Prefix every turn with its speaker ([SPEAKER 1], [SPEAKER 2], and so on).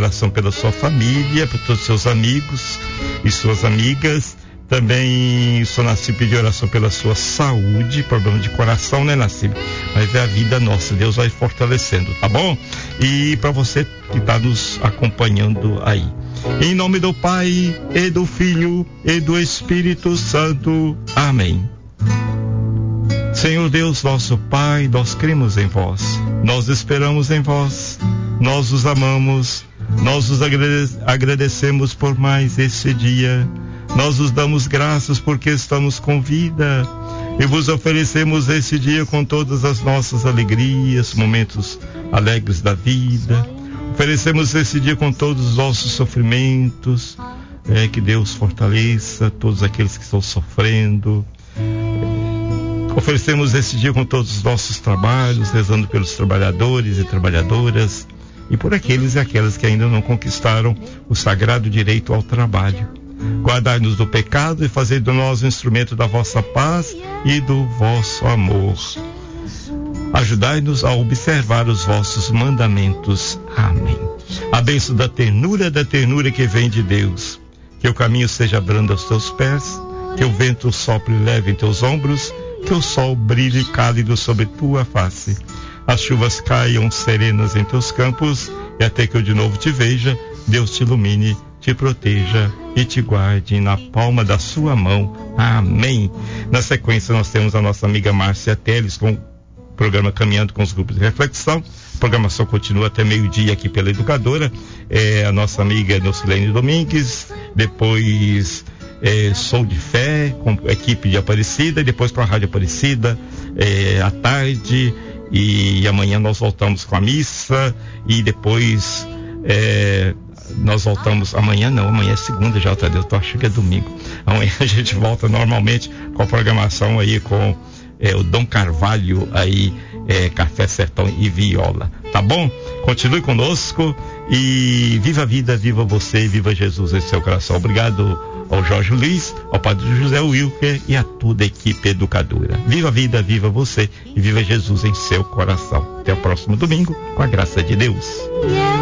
[SPEAKER 1] oração pela sua família, por todos os seus amigos e suas amigas. Também o senhor Nassib pediu oração pela sua saúde, problema de coração, né, Nassib? Mas é a vida nossa, Deus vai fortalecendo, tá bom? E para você que está nos acompanhando aí, em nome do Pai, e do Filho, e do Espírito Santo. Amém. Senhor Deus, nosso Pai, nós cremos em vós, nós esperamos em vós, nós os amamos, nós os agradecemos por mais esse dia. Nós os damos graças porque estamos com vida e vos oferecemos esse dia com todas as nossas alegrias, momentos alegres da vida. Oferecemos esse dia com todos os nossos sofrimentos, que Deus fortaleça todos aqueles que estão sofrendo. Oferecemos esse dia com todos os nossos trabalhos, rezando pelos trabalhadores e trabalhadoras e por aqueles e aquelas que ainda não conquistaram o sagrado direito ao trabalho. Guardai-nos do pecado e fazei de nós um instrumento da vossa paz e do vosso amor. Ajudai-nos a observar os vossos mandamentos. Amém. A bênção da ternura que vem de Deus. Que o caminho seja brando aos teus pés, que o vento sopre leve em teus ombros, que o sol brilhe cálido sobre tua face. As chuvas caiam serenas em teus campos, e até que eu de novo te veja, Deus te ilumine, te proteja e te guarde na palma da sua mão. Amém. Na sequência nós temos a nossa amiga Márcia Teles com o programa Caminhando com os Grupos de Reflexão. A programação continua até meio-dia aqui pela Educadora. A nossa amiga Nocilene Domingues, depois Sou de Fé com a equipe de Aparecida, e depois para a Rádio Aparecida à tarde, e amanhã nós voltamos com a missa, e depois nós voltamos, amanhã é segunda já, tá? Eu tô achando que é domingo. Amanhã a gente volta normalmente com a programação aí com o Dom Carvalho aí, Café Sertão e Viola, tá bom? Continue conosco e viva a vida, viva você, viva Jesus em seu coração. Obrigado ao Jorge Luiz, ao Padre José Wilker e a toda a equipe educadora. Viva a vida, viva você e viva Jesus em seu coração. Até o próximo domingo, com a graça de Deus.